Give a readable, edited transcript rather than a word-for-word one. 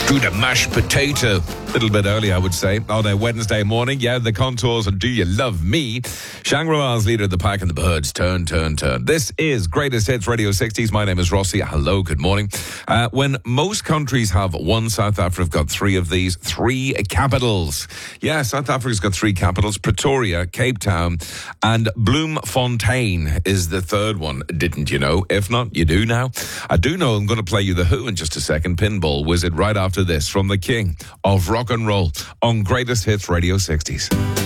Do the mashed potato. A little bit early, I would say, on a Wednesday morning. Yeah, the Contours and Do You Love Me? Shangri-La's leader of the pack and the birds. Turn. This is Greatest Hits Radio 60s. My name is Rossi. Hello, good morning. When most countries have one, South Africa's got three of these. Three capitals. Yeah, South Africa's got three capitals. Pretoria, Cape Town, and Bloemfontein is the third one. Didn't you know? If not, you do now. I do know I'm going to play you The Who in just a second. Pinball Wizard right after this from the king of rock and roll on Greatest Hits Radio 60s.